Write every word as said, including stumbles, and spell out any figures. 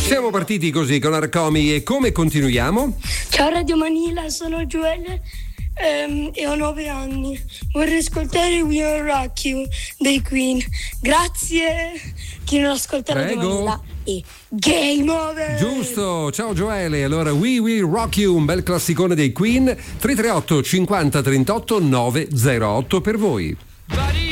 Siamo partiti così con Arcomi e come continuiamo? Ciao Radio Manila, sono Gioele ehm, e ho nove anni. Vorrei ascoltare We Will Rock You dei Queen. Grazie. Chi non ascolta Radio Manila e Game Over. Giusto, ciao Gioele. Allora We Will Rock You, un bel classicone dei Queen. Tre tre otto cinquanta trentotto nove zero otto per voi.